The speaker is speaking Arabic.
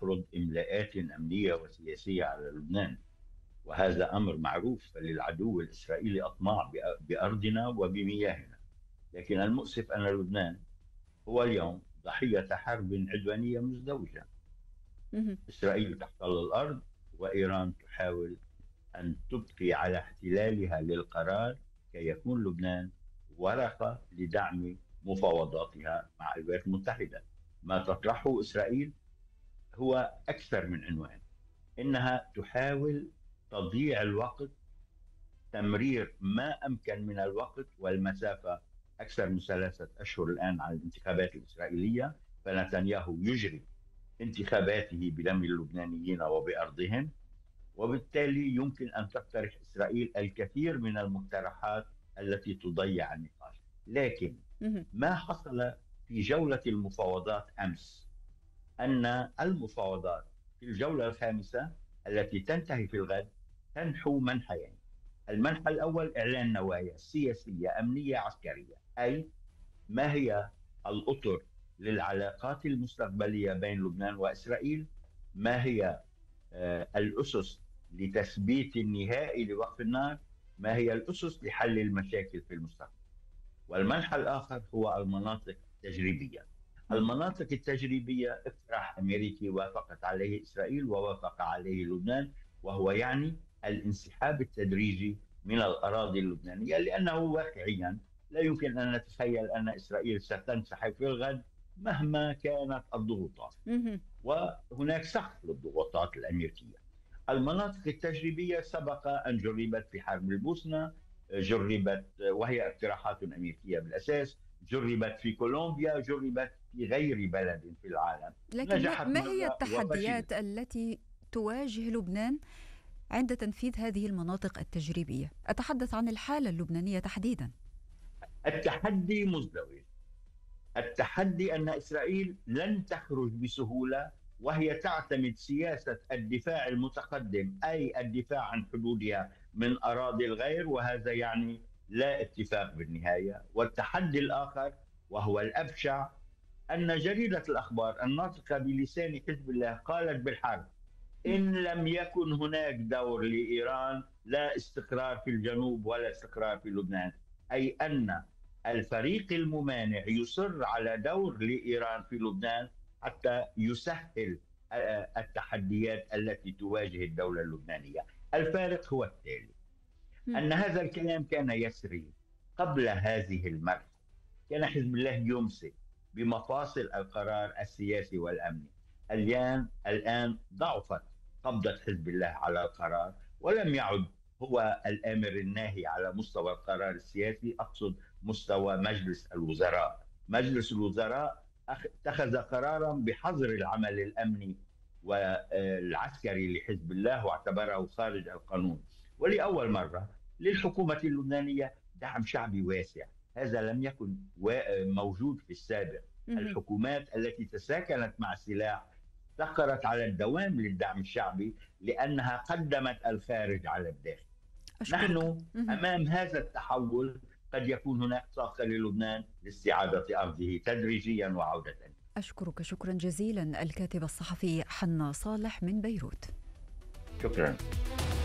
تفرض إملاءات أمنية وسياسية على لبنان، وهذا أمر معروف، فللعدو الإسرائيلي أطماع بأرضنا وبمياهنا. لكن المؤسف أن لبنان هو اليوم ضحية حرب عدوانية مزدوجة. مهم. إسرائيل تحتل الأرض، وإيران تحاول أن تبقي على احتلالها للقرار كي يكون لبنان ورقة لدعم مفاوضاتها مع الولايات المتحدة. ما تطرحه إسرائيل هو أكثر من عنوان، إنها تحاول تضييع الوقت، تمرير ما أمكن من الوقت، والمسافة أكثر من 3 أشهر الآن على الانتخابات الإسرائيلية، فنتنياهو يجري انتخاباته بدم اللبنانيين وبأرضهم، وبالتالي يمكن أن تقترح إسرائيل الكثير من المقترحات التي تضيع النقاش. لكن مهم. ما حصل في جولة المفاوضات أمس أن المفاوضات في الجولة الخامسة التي تنتهي في الغد تنحو منحيين. المنحى الأول إعلان نوايا سياسية أمنية عسكرية، أي ما هي الأطر للعلاقات المستقبلية بين لبنان وإسرائيل، ما هي الأسس لتثبيت النهائي لوقف النار، ما هي الأسس لحل المشاكل في المستقبل. والمنحى الآخر هو المناطق التجريبية. مهم. المناطق التجريبية اقتراح أمريكي وافقت عليه إسرائيل ووافق عليه لبنان، وهو يعني الانسحاب التدريجي من الأراضي اللبنانية، لأنه واقعيا لا يمكن أن نتخيل أن إسرائيل ستنسحب في الغد مهما كانت الضغوطات، مهم. وهناك سقف للضغوطات الأمريكية. المناطق التجريبية سبق أن جربت في حرب البوسنة، جربت وهي اقتراحات أمريكية بالأساس، جربت في كولومبيا، جربت في غير بلد في العالم، لكن نجحت ما هي مرة وفشلت. التحديات التي تواجه لبنان عند تنفيذ هذه المناطق التجريبية؟ أتحدث عن الحالة اللبنانية تحديدا. التحدي مزدوج. التحدي أن إسرائيل لن تخرج بسهولة، وهي تعتمد سياسة الدفاع المتقدم، أي الدفاع عن حدودها من أراضي الغير، وهذا يعني لا اتفاق بالنهاية. والتحدي الآخر وهو الأبشع أن جريدة الأخبار الناطقة بلسان حزب الله قالت بالحرف: إن لم يكن هناك دور لإيران لا استقرار في الجنوب ولا استقرار في لبنان، أي أن الفريق الممانع يصر على دور لإيران في لبنان حتى يسهل التحديات التي تواجه الدولة اللبنانية. الفارق هو التالي: مم. أن هذا الكلام كان يسري قبل هذه المرحلة. كان حزب الله يمسك بمفاصل القرار السياسي والأمني. الآن ضعفت قبضة حزب الله على القرار، ولم يعد هو الآمر الناهي على مستوى القرار السياسي، أقصد مستوى مجلس الوزراء. مجلس الوزراء اتخذ قرارا بحظر العمل الأمني والعسكري لحزب الله واعتبره خارج القانون. ولأول مرة للحكومة اللبنانية دعم شعبي واسع، هذا لم يكن موجود في السابق. مهم. الحكومات التي تساكنت مع السلاح سخرت على الدوام للدعم الشعبي لأنها قدمت الخارج على الداخل. أشكرك. نحن مهم. أمام هذا التحول، قد يكون هناك طاقة للبنان لاستعادة أرضه تدريجيا وعودة. أشكرك شكرا جزيلا الكاتب الصحفي حنا صالح من بيروت. شكرا.